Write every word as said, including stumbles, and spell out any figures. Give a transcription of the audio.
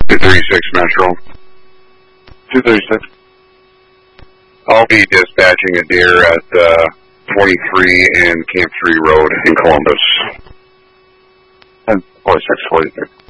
two thirty-six Metro. two thirty-six. I'll be dispatching a deer at uh, twenty-three and Camp three Road in Columbus. And forty-six, forty-six.